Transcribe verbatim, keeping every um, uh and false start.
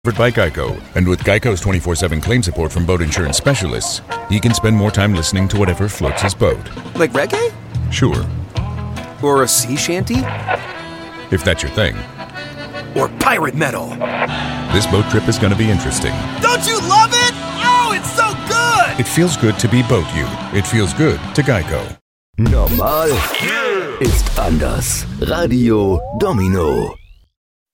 By Geico. And with Geico's twenty-four seven claim support from boat insurance specialists, he can spend more time listening to whatever floats his boat. Like reggae? Sure. Or a sea shanty? If that's your thing. Or pirate metal? This boat trip is going to be interesting. Don't you love it? Oh, it's so good! It feels good to be Boat You. It feels good to Geico. Normal ist anders. Radio Domino.